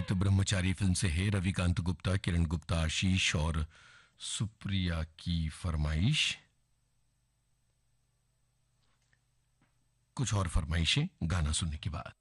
गीत ब्रह्मचारी फिल्म से है। रविकांत गुप्ता, किरण गुप्ता, आशीष और सुप्रिया की फरमाइश। कुछ और फरमाइशें गाना सुनने के बाद।